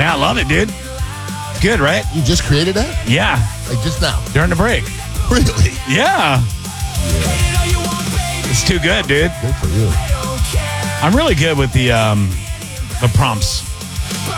Yeah, I love it, dude. Good, right? You just created that? Yeah. Like just now? During the break. Really? Yeah. It's too good, dude. Good for you. I'm really good with the prompts.